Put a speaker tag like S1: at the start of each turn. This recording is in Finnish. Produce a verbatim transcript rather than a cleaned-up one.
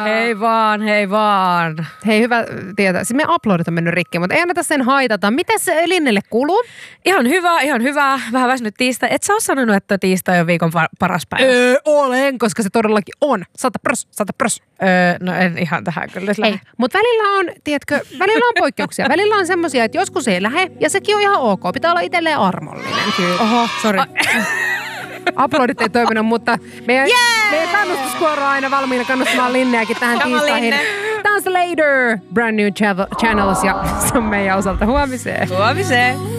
S1: Hei vaan, hei vaan.
S2: Hei, hyvä tietää. Siis meidän uploadit on mennyt rikki, mutta ei anneta sen haitata. Mites Linnelle kuluu?
S1: Ihan hyvä, ihan hyvä. Vähän väsynyt tiistai. Et sä oo sanonut, että tiistai on viikon paras päivä?
S2: Öö, olen, koska se todellakin on. Sata pros, sata pros.
S1: Öö, no en ihan tähän kyllä.
S2: Ei, mutta välillä on, tiedätkö, välillä on poikkeuksia. Välillä on semmosia, että joskus ei lähe, ja sekin on ihan ok. Pitää olla itselleen armollinen. Kyllä.
S1: Oho, sori.
S2: Uploadit ei toiminut, mutta meidän, yeah! meidän kannustuskuoro on aina valmiina kannustamaan Linneäkin tähän
S1: Come
S2: tiistaihin. Dance Later, brand new channels, ja se on meidän osalta huomiseen.
S1: Huomiseen.